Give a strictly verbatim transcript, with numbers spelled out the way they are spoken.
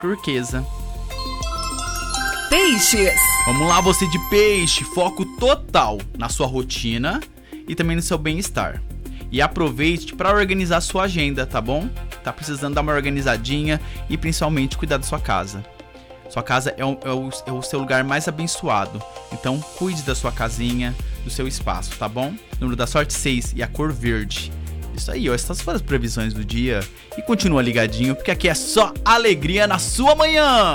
turquesa. Peixes. Vamos lá, você de peixe, foco total na sua rotina e também no seu bem-estar. E aproveite para organizar sua agenda, tá bom? Tá precisando dar uma organizadinha e principalmente cuidar da sua casa. Sua casa é o, é, o, é o seu lugar mais abençoado. Então cuide da sua casinha, do seu espaço, tá bom? Número da sorte seis e a cor verde. Isso aí, ó, essas foram as previsões do dia. E continua ligadinho, porque aqui é só alegria na sua manhã.